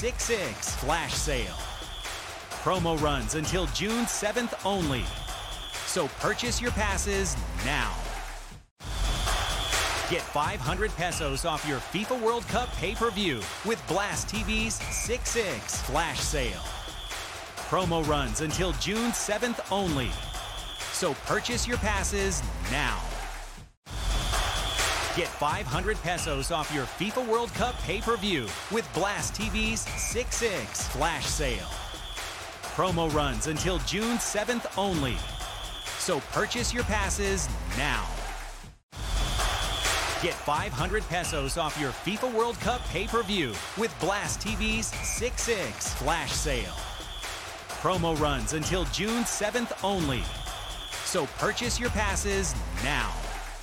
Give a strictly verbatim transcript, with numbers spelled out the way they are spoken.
six six flash sale. Promo runs until June seventh only. So purchase your passes now. Get five hundred pesos off your FIFA World Cup pay-per-view with Blast T V's six six flash sale. Promo runs until June seventh only. So purchase your passes now. Get five hundred pesos off your FIFA World Cup pay-per-view with Blast T V's six six flash sale. Promo runs until June seventh only. So purchase your passes now. Get five hundred pesos off your FIFA World Cup pay-per-view with Blast T V's six six flash sale. Promo runs until June seventh only. So purchase your passes now.